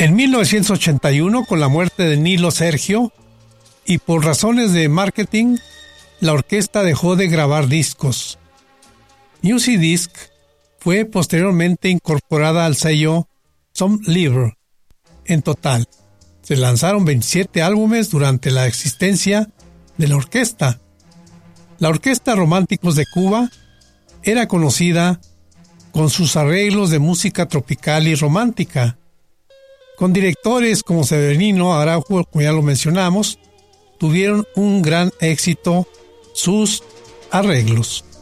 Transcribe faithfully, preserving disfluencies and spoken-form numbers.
En mil novecientos ochenta y uno, con la muerte de Nilo Sergio, y por razones de marketing, la orquesta dejó de grabar discos. Music Disc fue posteriormente incorporada al sello Some Libre. En total, se lanzaron veintisiete álbumes durante la existencia de la orquesta. La Orquesta Románticos de Cuba era conocida con sus arreglos de música tropical y romántica. Con directores como Severino Araujo, como ya lo mencionamos, tuvieron un gran éxito sus arreglos.